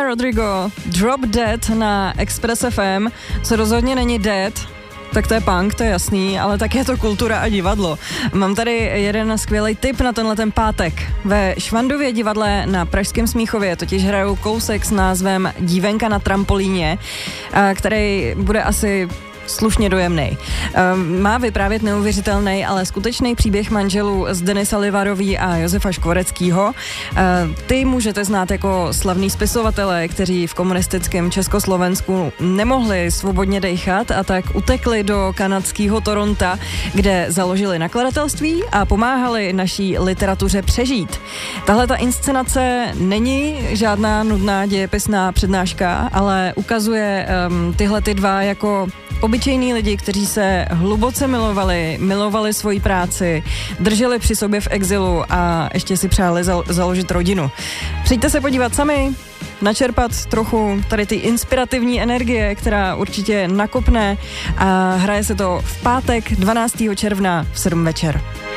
Olivia Rodrigo, Drop Dead na Express FM, co rozhodně není dead, tak to je punk, to je jasný, ale tak je to kultura a divadlo. Mám tady jeden skvělý tip na tenhle ten pátek. Ve Švandově divadle na Pražském Smíchově totiž hrajou kousek s názvem Dívenka na trampolíně, který bude asi slušně dojemnej. Má vyprávět neuvěřitelný, ale skutečný příběh manželů z Denisa Livarový a Josefa Škvoreckýho. Ty můžete znát jako slavný spisovatele, kteří v komunistickém Československu nemohli svobodně dejchat a tak utekli do kanadského Toronta, kde založili nakladatelství a pomáhali naší literatuře přežít. Tahle ta inscenace není žádná nudná dějepisná přednáška, ale ukazuje tyhle ty dva jako obyčejní lidi, kteří se hluboce milovali svoji práci, drželi při sobě v exilu a ještě si přáli založit rodinu. Přijďte se podívat sami, načerpat trochu tady ty inspirativní energie, která určitě nakopne, a hraje se to v pátek 12. června v 7 večer.